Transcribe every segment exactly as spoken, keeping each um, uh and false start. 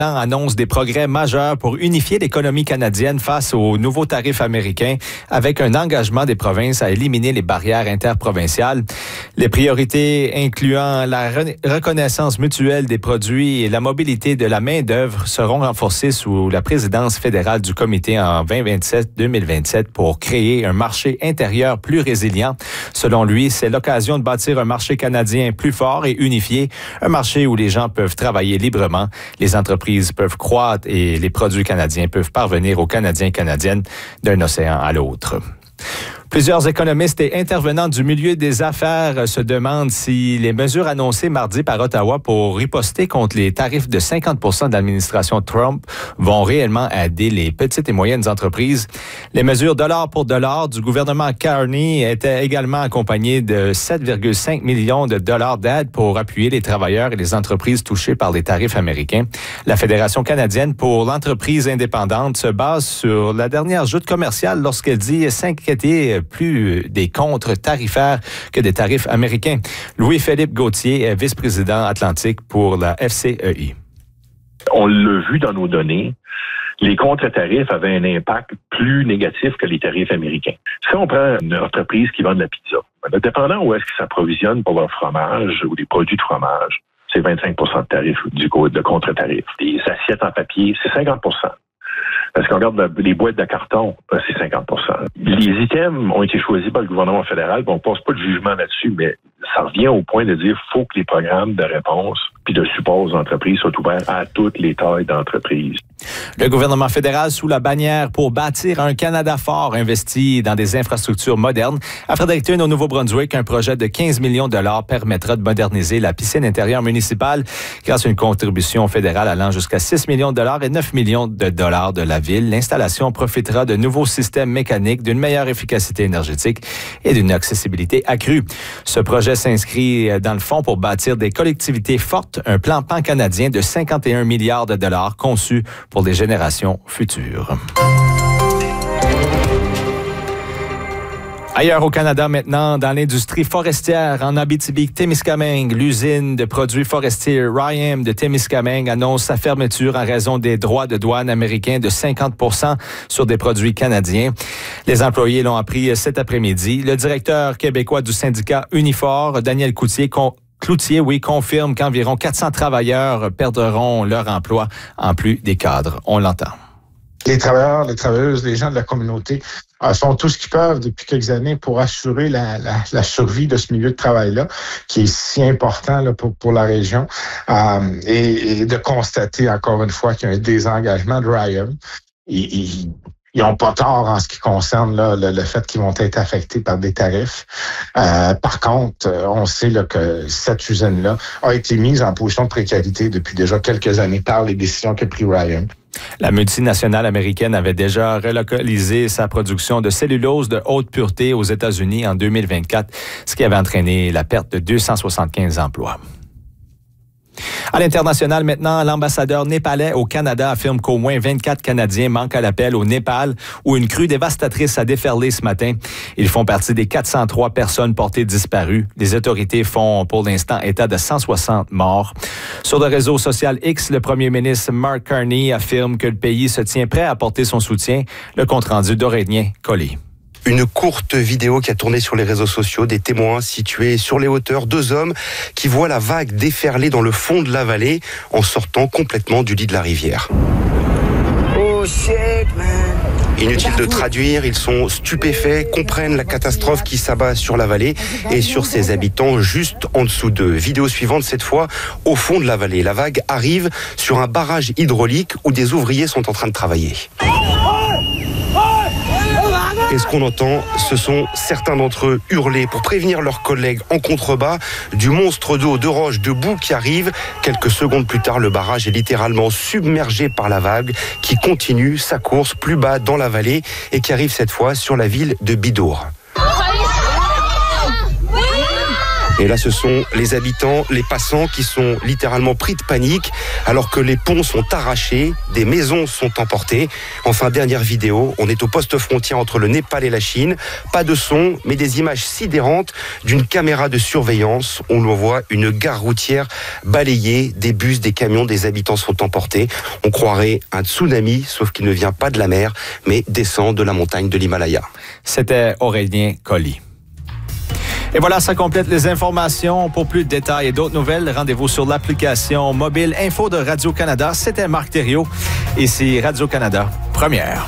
annonce des progrès majeurs pour unifier l'économie canadienne face aux nouveaux tarifs américains avec un engagement des provinces à éliminer les barrières interprovinciales. Les priorités incluant la re- reconnaissance mutuelle des produits et la mobilité de la main-d'œuvre seront renforcées sous la présidence fédérale du comité en vingt vingt-sept deux mille vingt-sept pour créer un marché intérieur plus résilient. Selon lui, c'est l'occasion de bâtir un marché canadien plus fort et unifié, un marché où les gens peuvent travailler librement, les entreprises peuvent croître et les produits canadiens peuvent parvenir aux Canadiens et Canadiennes d'un océan à l'autre. Plusieurs économistes et intervenants du milieu des affaires se demandent si les mesures annoncées mardi par Ottawa pour riposter contre les tarifs de cinquante pour cent de l'administration Trump vont réellement aider les petites et moyennes entreprises. Les mesures dollar pour dollar du gouvernement Carney étaient également accompagnées de sept virgule cinq millions de dollars d'aide pour appuyer les travailleurs et les entreprises touchées par les tarifs américains. La Fédération canadienne pour l'entreprise indépendante se base sur la dernière joute commerciale lorsqu'elle dit s'inquiéter plus des contres tarifaires que des tarifs américains. Louis-Philippe Gauthier est vice-président Atlantique pour la F C E I. On l'a vu dans nos données, les contre-tarifs avaient un impact plus négatif que les tarifs américains. Si on prend une entreprise qui vend de la pizza, dépendant où est-ce qu'ils s'approvisionnent pour leur fromage ou des produits de fromage, c'est vingt-cinq pour cent de tarifs du de contre-tarifs. Les assiettes en papier, c'est cinquante pour cent. Parce qu'on regarde les boîtes de carton, c'est cinquante pour cent. Les items ont été choisis par le gouvernement fédéral, on ne passe pas de jugement là-dessus, mais ça revient au point de dire qu'il faut que les programmes de réponse puis de support aux entreprises soient ouverts à toutes les tailles d'entreprises. Le gouvernement fédéral, sous la bannière pour bâtir un Canada fort, investit dans des infrastructures modernes. À Fredericton, au Nouveau-Brunswick, un projet de quinze millions de dollars permettra de moderniser la piscine intérieure municipale grâce à une contribution fédérale allant jusqu'à six millions de dollars et neuf millions de dollars de la ville. L'installation profitera de nouveaux systèmes mécaniques, d'une meilleure efficacité énergétique et d'une accessibilité accrue. Ce projet s'inscrit dans le fond pour bâtir des collectivités fortes, un plan pan-canadien de cinquante et un milliards de dollars conçu pour les générations futures. Ailleurs au Canada maintenant, dans l'industrie forestière, en Abitibi-Témiscamingue, l'usine de produits forestiers Rayam de Témiscamingue annonce sa fermeture en raison des droits de douane américains de cinquante pour cent sur des produits canadiens. Les employés l'ont appris cet après-midi. Le directeur québécois du syndicat Unifor, Daniel Coutier, con- Cloutier, oui, confirme qu'environ quatre cents travailleurs perdront leur emploi, en plus des cadres. On l'entend. Les travailleurs, les travailleuses, les gens de la communauté euh, font tout ce qu'ils peuvent depuis quelques années pour assurer la, la, la survie de ce milieu de travail-là, qui est si important là, pour, pour la région, euh, et, et de constater encore une fois qu'il y a un désengagement de Rayam. Ils n'ont pas tort en ce qui concerne là, le, le fait qu'ils vont être affectés par des tarifs. Euh, par contre, on sait là, que cette usine-là a été mise en position de précarité depuis déjà quelques années par les décisions qu'a pris Rayam. La multinationale américaine avait déjà relocalisé sa production de cellulose de haute pureté aux États-Unis en deux mille vingt-quatre, ce qui avait entraîné la perte de deux cent soixante-quinze emplois. À l'international, maintenant, l'ambassadeur népalais au Canada affirme qu'au moins vingt-quatre Canadiens manquent à l'appel au Népal, où une crue dévastatrice a déferlé ce matin. Ils font partie des quatre cent trois personnes portées disparues. Les autorités font pour l'instant état de cent soixante morts. Sur le réseau social X, le premier ministre Mark Carney affirme que le pays se tient prêt à apporter son soutien. Le compte-rendu d'Aurélien Collet. Une courte vidéo qui a tourné sur les réseaux sociaux, des témoins situés sur les hauteurs, deux hommes qui voient la vague déferler dans le fond de la vallée en sortant complètement du lit de la rivière. Oh shit, man. Inutile de traduire, ils sont stupéfaits, comprennent la catastrophe qui s'abat sur la vallée et sur ses habitants juste en dessous d'eux. Vidéo suivante, cette fois, au fond de la vallée. La vague arrive sur un barrage hydraulique où des ouvriers sont en train de travailler. Et ce qu'on entend, ce sont certains d'entre eux hurler pour prévenir leurs collègues en contrebas du monstre d'eau, de roche, de boue qui arrive. Quelques secondes plus tard, le barrage est littéralement submergé par la vague qui continue sa course plus bas dans la vallée et qui arrive cette fois sur la ville de Bidour. Et là, ce sont les habitants, les passants qui sont littéralement pris de panique alors que les ponts sont arrachés, des maisons sont emportées. Enfin, dernière vidéo, on est au poste frontière entre le Népal et la Chine. Pas de son, mais des images sidérantes d'une caméra de surveillance. On voit une gare routière balayée, des bus, des camions, des habitants sont emportés. On croirait un tsunami, sauf qu'il ne vient pas de la mer, mais descend de la montagne de l'Himalaya. C'était Aurélien Colli. Et voilà, ça complète les informations. Pour plus de détails et d'autres nouvelles, rendez-vous sur l'application mobile Info de Radio-Canada. C'était Marc Thériault. Ici Radio-Canada, première.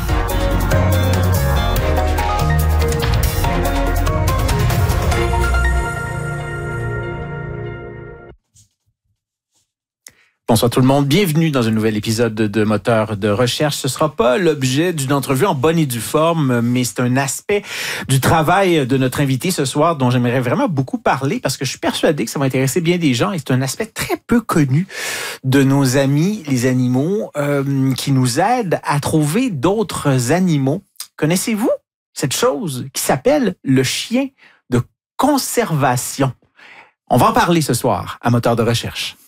Bonsoir tout le monde, bienvenue dans un nouvel épisode de Moteur de recherche. Ce ne sera pas l'objet d'une entrevue en bonne et due forme, mais c'est un aspect du travail de notre invité ce soir dont j'aimerais vraiment beaucoup parler parce que je suis persuadé que ça va intéresser bien des gens et c'est un aspect très peu connu de nos amis, les animaux, euh, qui nous aident à trouver d'autres animaux. Connaissez-vous cette chose qui s'appelle le chien de conservation? On va en parler ce soir à Moteur de recherche.